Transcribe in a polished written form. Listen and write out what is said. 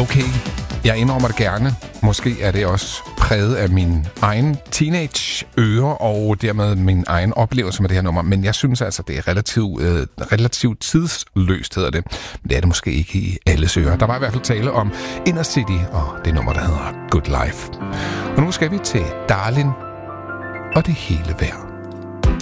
Okay, jeg indrømmer det gerne. Måske er det også præget af min egen teenage-øre og dermed min egen oplevelse med det her nummer. Men jeg synes altså, det er relativt tidsløst, hedder det. Men det er det måske ikke i alles ører. Der var i hvert fald tale om Inner City og det nummer, der hedder Good Life. Og nu skal vi til Darlin' og det hele værd.